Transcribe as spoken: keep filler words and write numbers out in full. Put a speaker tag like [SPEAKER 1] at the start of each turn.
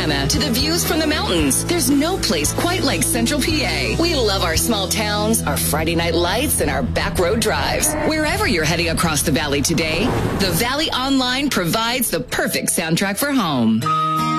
[SPEAKER 1] Savannah to the views from the mountains. There's no place quite like Central P A. We love our small towns, our Friday night lights, and our back road drives. Wherever you're heading across the valley today, the Valley Online provides the perfect soundtrack for home.